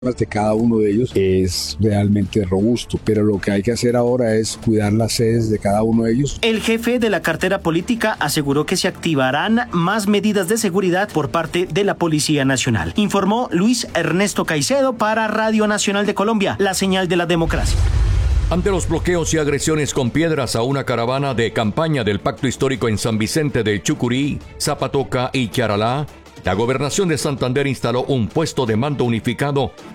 de cada uno de ellos es realmente robusto, pero lo que hay que hacer ahora es cuidar las sedes de cada uno de ellos. El jefe de la cartera política aseguró que se activarán más medidas de seguridad por parte de la Policía Nacional. Informó Luis Ernesto Caicedo para Radio Nacional de Colombia, la señal de la democracia. Ante los bloqueos y agresiones con piedras a una caravana de campaña del Pacto Histórico en San Vicente del Chucurí, Zapatoca y Charalá, la Gobernación de Santander instaló un puesto de mando unificado